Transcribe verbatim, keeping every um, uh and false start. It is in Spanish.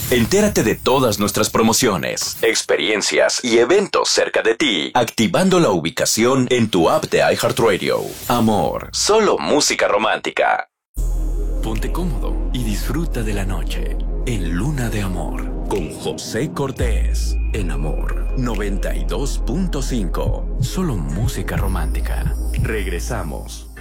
Entérate de todas nuestras promociones, experiencias y eventos cerca de ti, activando la ubicación en tu app de iHeartRadio. Amor, solo música romántica. Ponte cómodo y disfruta de la noche en Luna de Amor con José Cortés en Amor noventa y dos punto cinco. Solo música romántica. Regresamos.